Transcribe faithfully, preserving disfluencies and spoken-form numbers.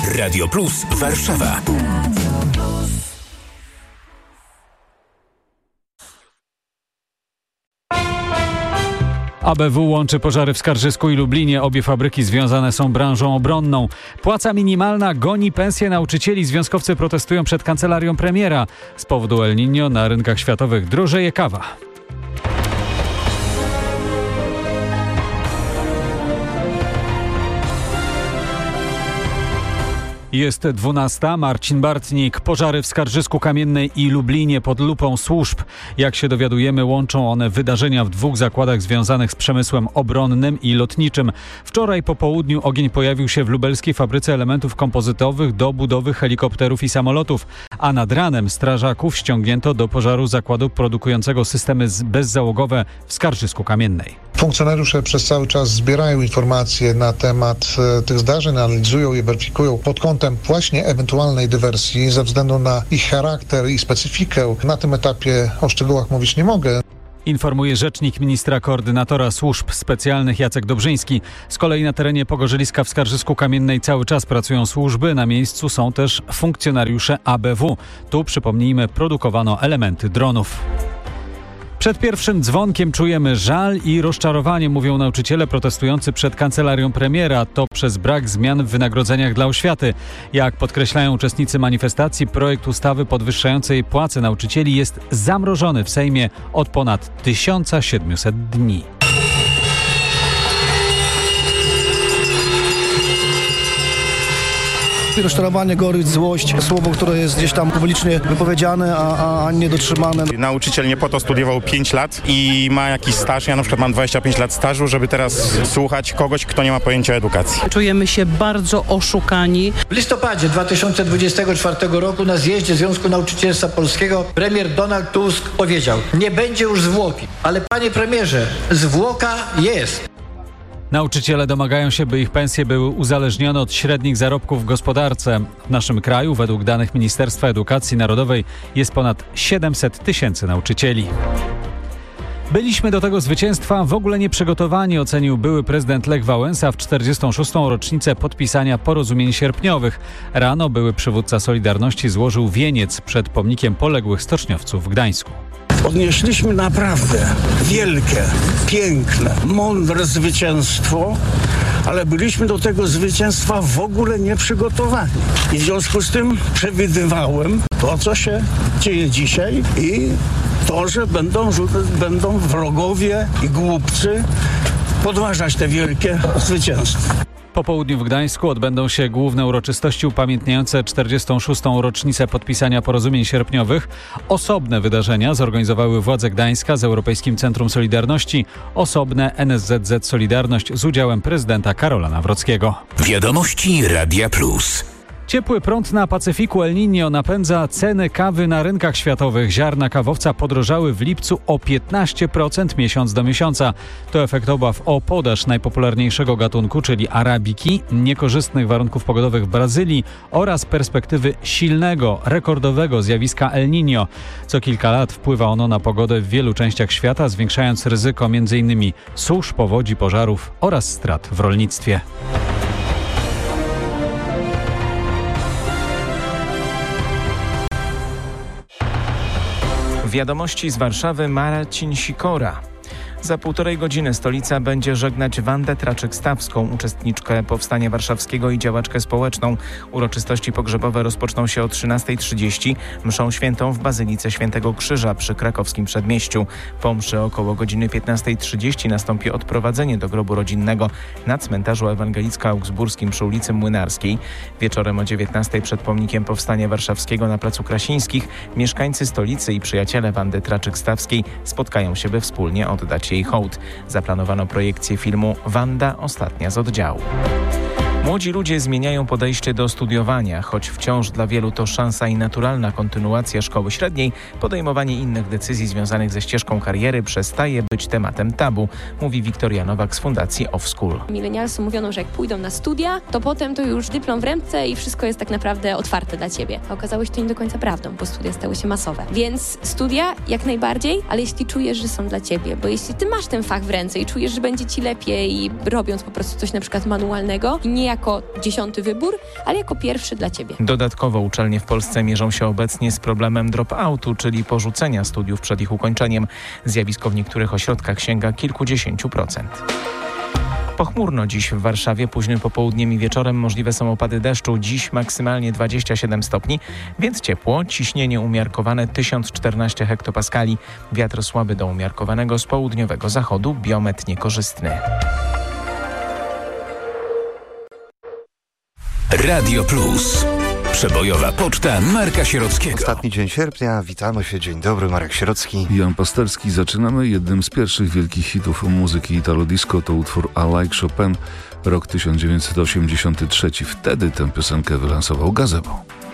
Radio Plus Warszawa. A B W łączy pożary w Skarżysku i Lublinie. Obie fabryki związane są branżą obronną. Płaca minimalna goni pensje nauczycieli. Związkowcy protestują przed kancelarią premiera. Z powodu El Niño na rynkach światowych drożeje kawa. Jest dwunasta. Marcin Bartnik. Pożary w Skarżysku Kamiennej i Lublinie pod lupą służb. Jak się dowiadujemy, łączą one wydarzenia w dwóch zakładach związanych z przemysłem obronnym i lotniczym. Wczoraj po południu ogień pojawił się w lubelskiej fabryce elementów kompozytowych do budowy helikopterów i samolotów, a nad ranem strażaków ściągnięto do pożaru zakładu produkującego systemy bezzałogowe w Skarżysku Kamiennej. Funkcjonariusze przez cały czas zbierają informacje na temat e, tych zdarzeń, analizują je, weryfikują pod kątem właśnie ewentualnej dywersji ze względu na ich charakter i specyfikę. Na tym etapie o szczegółach mówić nie mogę. Informuje rzecznik ministra koordynatora służb specjalnych Jacek Dobrzyński. Z kolei na terenie Pogorzeliska w Skarżysku Kamiennej cały czas pracują służby. Na miejscu są też funkcjonariusze A B W. Tu, przypomnijmy, produkowano elementy dronów. Przed pierwszym dzwonkiem czujemy żal i rozczarowanie, mówią nauczyciele protestujący przed kancelarią premiera. To przez brak zmian w wynagrodzeniach dla oświaty. Jak podkreślają uczestnicy manifestacji, projekt ustawy podwyższającej płace nauczycieli jest zamrożony w Sejmie od ponad tysiąc siedemset dni. Rozczarowanie, gorycz, złość, słowo, które jest gdzieś tam publicznie wypowiedziane, a, a nie dotrzymane. Nauczyciel nie po to studiował pięć lat i ma jakiś staż. Ja na przykład mam dwadzieścia pięć lat stażu, żeby teraz słuchać kogoś, kto nie ma pojęcia o edukacji. Czujemy się bardzo oszukani. W listopadzie dwa tysiące dwudziestego czwartego roku na zjeździe Związku Nauczycielstwa Polskiego premier Donald Tusk powiedział: nie będzie już zwłoki, ale panie premierze, zwłoka jest. Nauczyciele domagają się, by ich pensje były uzależnione od średnich zarobków w gospodarce. W naszym kraju, według danych Ministerstwa Edukacji Narodowej, jest ponad siedemset tysięcy nauczycieli. Byliśmy do tego zwycięstwa w ogóle nieprzygotowani, ocenił były prezydent Lech Wałęsa w czterdziestą szóstą rocznicę podpisania porozumień sierpniowych. Rano były przywódca Solidarności złożył wieniec przed pomnikiem poległych stoczniowców w Gdańsku. Odnieśliśmy naprawdę wielkie, piękne, mądre zwycięstwo, ale byliśmy do tego zwycięstwa w ogóle nieprzygotowani. I w związku z tym przewidywałem to, co się dzieje dzisiaj i to, że będą, będą wrogowie i głupcy podważać te wielkie zwycięstwa. Po południu w Gdańsku odbędą się główne uroczystości upamiętniające czterdziestą szóstą rocznicę podpisania porozumień sierpniowych. Osobne wydarzenia zorganizowały władze Gdańska z Europejskim Centrum Solidarności, osobne N S Z Z Solidarność z udziałem prezydenta Karola Nawrockiego. Wiadomości Radia Plus. Ciepły prąd na Pacyfiku El Niño napędza ceny kawy na rynkach światowych. Ziarna kawowca podrożały w lipcu o piętnaście procent miesiąc do miesiąca. To efekt obaw o podaż najpopularniejszego gatunku, czyli arabiki, niekorzystnych warunków pogodowych w Brazylii oraz perspektywy silnego, rekordowego zjawiska El Niño. Co kilka lat wpływa ono na pogodę w wielu częściach świata, zwiększając ryzyko między innymi susz, powodzi, pożarów oraz strat w rolnictwie. Wiadomości z Warszawy, Marcin Sikora. Za półtorej godziny stolica będzie żegnać Wandę Traczyk-Stawską, uczestniczkę Powstania Warszawskiego i działaczkę społeczną. Uroczystości pogrzebowe rozpoczną się o trzynasta trzydzieści. Mszą świętą w Bazylice Świętego Krzyża przy krakowskim Przedmieściu. Po mszy około godziny piętnasta trzydzieści nastąpi odprowadzenie do grobu rodzinnego na cmentarzu ewangelicko-augsburskim przy ulicy Młynarskiej. Wieczorem o dziewiętnastej przed pomnikiem Powstania Warszawskiego na Placu Krasińskich mieszkańcy stolicy i przyjaciele Wandy Traczyk-Stawskiej spotkają się, by wspólnie oddać jej hołd. Zaplanowano projekcję filmu Wanda – Ostatnia z oddziału. Młodzi ludzie zmieniają podejście do studiowania, choć wciąż dla wielu to szansa i naturalna kontynuacja szkoły średniej, podejmowanie innych decyzji związanych ze ścieżką kariery przestaje być tematem tabu, mówi Wiktoria Nowak z Fundacji Off School. Milenialsy mówiono, że jak pójdą na studia, to potem to już dyplom w ręce i wszystko jest tak naprawdę otwarte dla ciebie. A okazało się to nie do końca prawdą, bo studia stały się masowe. Więc studia jak najbardziej, ale jeśli czujesz, że są dla ciebie, bo jeśli ty masz ten fach w ręce i czujesz, że będzie ci lepiej robiąc po prostu coś na przykład manualnego i nie jako dziesiąty wybór, ale jako pierwszy dla ciebie. Dodatkowo uczelnie w Polsce mierzą się obecnie z problemem drop-outu, czyli porzucenia studiów przed ich ukończeniem. Zjawisko w niektórych ośrodkach sięga kilkudziesięciu procent. Pochmurno dziś w Warszawie, późnym popołudniem i wieczorem możliwe są opady deszczu. Dziś maksymalnie dwadzieścia siedem stopni, więc ciepło, ciśnienie umiarkowane tysiąc czternaście hektopaskali, wiatr słaby do umiarkowanego z południowego zachodu, biometr niekorzystny. Radio Plus. Przebojowa poczta Marka Sierockiego. Ostatni dzień sierpnia, witamy się, dzień dobry, Marek Sierocki. Jan Pasterski. Zaczynamy. Jednym z pierwszych wielkich hitów muzyki Italo-Disco to utwór I Like Chopin, rok tysiąc dziewięćset osiemdziesiąty trzeci. Wtedy tę piosenkę wylansował Gazebo.